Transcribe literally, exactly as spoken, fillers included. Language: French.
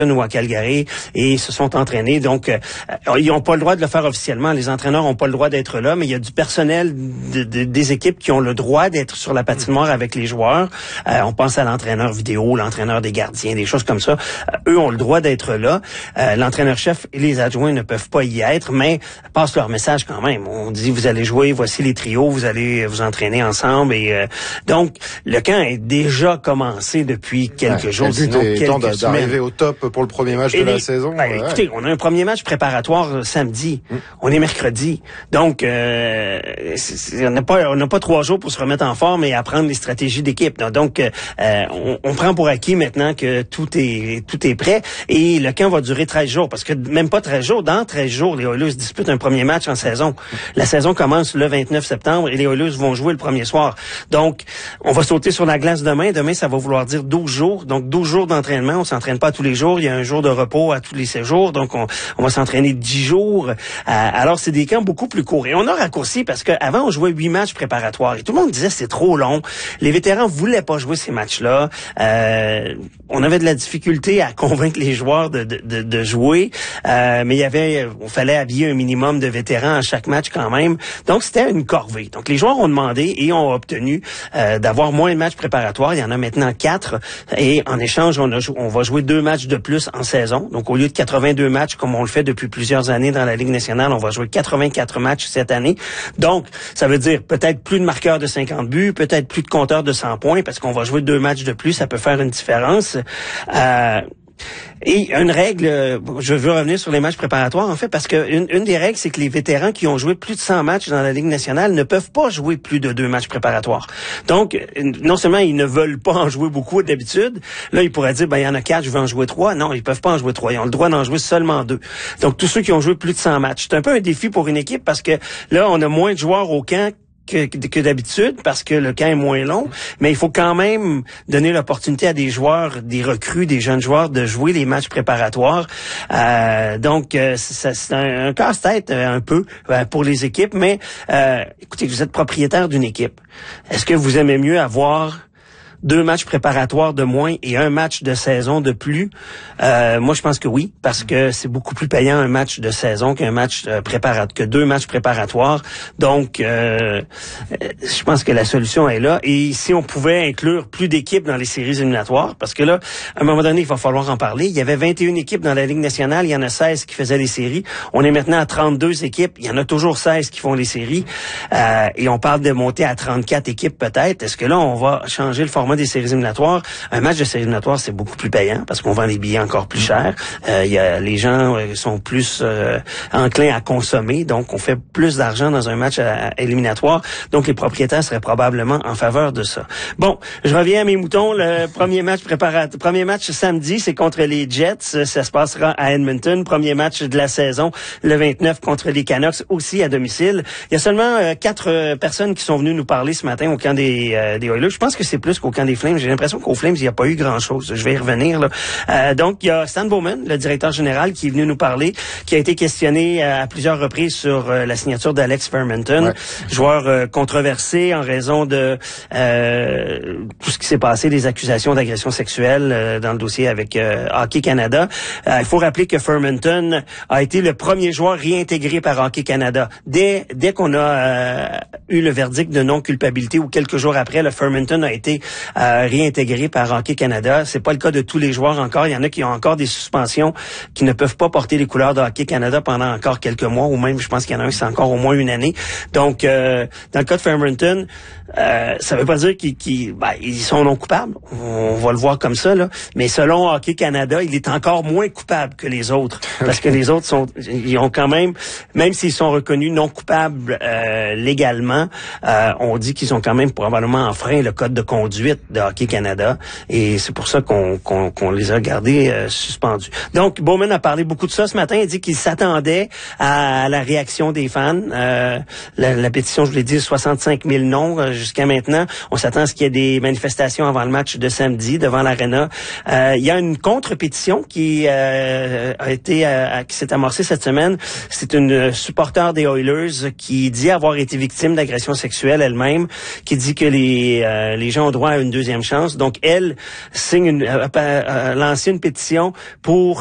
ou à Calgary et se sont entraînés. Donc, euh, ils n'ont pas le droit de le faire officiellement. Les entraîneurs n'ont pas le droit d'être là, mais il y a du personnel de, de, des équipes qui ont le droit d'être sur la patinoire avec les joueurs. Euh, on pense à l'entraîneur vidéo, l'entraîneur des gardiens, des choses comme ça. Euh, eux ont le droit d'être là. Euh, l'entraîneur-chef et les adjoints ne peuvent pas y être, mais passent leur message quand même. On dit, vous allez jouer, voici les trios, vous allez vous entraîner ensemble. Et euh, donc, le camp est déjà commencé depuis quelques ouais, jours, sinon quelques temps semaines. D'arriver au top pour le premier match et de les, la saison. Ben, ouais. Écoutez, on a un premier match préparatoire samedi. Hum. On est mercredi. Donc, euh, c'est, c'est, on n'a pas, on n'a pas trois jours pour se remettre en forme et apprendre les stratégies d'équipe. Donc, euh, on, on prend pour acquis maintenant que tout est, tout est prêt. Et le camp va durer treize jours. Parce que même pas treize jours, dans treize jours, les Oilers disputent un premier match en saison. La saison commence le vingt-neuf septembre et les Oilers vont jouer le premier soir. Donc, on va sauter sur la glace demain. Demain, ça va vouloir dire douze jours. Donc, douze jours d'entraînement. On s'entraîne pas tous les jours. Il y a un jour de repos à tous les séjours. Donc, on, on va s'entraîner dix jours. Euh, alors, c'est des camps beaucoup plus courts. Et on a raccourci parce qu'avant, on jouait huit matchs préparatoires. Et tout le monde disait c'est trop long. Les vétérans voulaient pas jouer ces matchs-là. Euh, on avait de la difficulté à convaincre les joueurs de, de, de, de jouer. Euh, mais il y avait, on fallait habiller un minimum de vétérans à chaque match quand même. Donc, c'était une corvée. Donc, les joueurs ont demandé et ont obtenu euh, d'avoir moins de matchs préparatoires. Il y en a maintenant quatre. Et en échange, on, a, on va jouer deux matchs de plus en saison. Donc, au lieu de quatre-vingt-deux matchs, comme on le fait depuis plusieurs années dans la Ligue nationale, on va jouer quatre-vingt-quatre matchs cette année. Donc, ça veut dire peut-être plus de marqueurs de cinquante buts, peut-être plus de compteurs de cent points, parce qu'on va jouer deux matchs de plus. Ça peut faire une différence. Euh, Et une règle, je veux revenir sur les matchs préparatoires, en fait, parce que une, une des règles, c'est que les vétérans qui ont joué plus de cent matchs dans la Ligue nationale ne peuvent pas jouer plus de deux matchs préparatoires. Donc, non seulement ils ne veulent pas en jouer beaucoup d'habitude, là, ils pourraient dire, ben, il y en a quatre, je vais en jouer trois. Non, ils peuvent pas en jouer trois. Ils ont le droit d'en jouer seulement deux. Donc, tous ceux qui ont joué plus de cent matchs. C'est un peu un défi pour une équipe parce que là, on a moins de joueurs au camp Que, que d'habitude parce que le camp est moins long, mais il faut quand même donner l'opportunité à des joueurs, des recrues, des jeunes joueurs de jouer les matchs préparatoires. Euh, donc, euh, ça, c'est un, un casse-tête euh, un peu euh, pour les équipes, mais euh, écoutez, vous êtes propriétaire d'une équipe. Est-ce que vous aimez mieux avoir deux matchs préparatoires de moins et un match de saison de plus? Euh, moi, je pense que oui, parce que c'est beaucoup plus payant un match de saison qu'un match euh, préparatoire, que deux matchs préparatoires. Donc, euh, je pense que la solution est là. Et si on pouvait inclure plus d'équipes dans les séries éliminatoires, parce que là, à un moment donné, il va falloir en parler. Il y avait vingt et une équipes dans la Ligue nationale, il y en a seize qui faisaient les séries. On est maintenant à trente-deux équipes, il y en a toujours seize qui font les séries. Euh, et on parle de monter à trente-quatre équipes peut-être. Est-ce que là, on va changer le format des séries éliminatoires? Un match de séries éliminatoires, c'est beaucoup plus payant parce qu'on vend les billets encore plus cher. Euh, y a, les gens euh, sont plus euh, enclins à consommer, donc on fait plus d'argent dans un match à, à éliminatoire. Donc les propriétaires seraient probablement en faveur de ça. Bon, je reviens à mes moutons. Le premier match préparatoire, premier match samedi, c'est contre les Jets. Ça se passera à Edmonton. Premier match de la saison, le vingt-neuf contre les Canucks, aussi à domicile. Il y a seulement euh, quatre euh, personnes qui sont venues nous parler ce matin au camp des, euh, des Oilers. Je pense que c'est plus qu'au camp des Flames. J'ai l'impression qu'aux Flames, il n'y a pas eu grand-chose. Je vais y revenir. Là. Euh, donc, il y a Stan Bowman, le directeur général, qui est venu nous parler, qui a été questionné à plusieurs reprises sur euh, la signature d'Alex Fermenton, ouais. joueur euh, controversé en raison de euh, tout ce qui s'est passé, des accusations d'agression sexuelle euh, dans le dossier avec euh, Hockey Canada. Euh, il faut rappeler que Fermenton a été le premier joueur réintégré par Hockey Canada. Dès, dès qu'on a euh, eu le verdict de non-culpabilité ou quelques jours après, le Fermenton a été euh, réintégré par Hockey Canada. C'est pas le cas de tous les joueurs encore. Il y en a qui ont encore des suspensions, qui ne peuvent pas porter les couleurs de Hockey Canada pendant encore quelques mois, ou même, je pense qu'il y en a un qui c'est encore au moins une année. Donc, euh, dans le cas de Fermenton, euh, ça veut pas dire qu'ils, qu'ils ben, ils sont non coupables. On va le voir comme ça, là. Mais selon Hockey Canada, il est encore moins coupable que les autres. Parce que les autres sont, ils ont quand même, même s'ils sont reconnus non coupables euh, légalement, euh, on dit qu'ils ont quand même probablement enfreint le code de conduite de Hockey Canada. Et c'est pour ça qu'on, qu'on, qu'on les a gardés euh, suspendus. Donc, Bowman a parlé beaucoup de ça ce matin. Il dit qu'il s'attendait à la réaction des fans. Euh, la, la pétition, je vous l'ai dit, soixante-cinq mille noms euh, jusqu'à maintenant. On s'attend à ce qu'il y ait des manifestations avant le match de samedi devant l'Arena. Euh, il y a une contre-pétition qui euh, a été euh, qui s'est amorcée cette semaine. C'est une supporter des Oilers qui dit avoir été victime d'agression sexuelle elle-même, qui dit que les euh, les gens ont droit à une deuxième chance. Donc, elle signe une, a, a, a lancé une pétition pour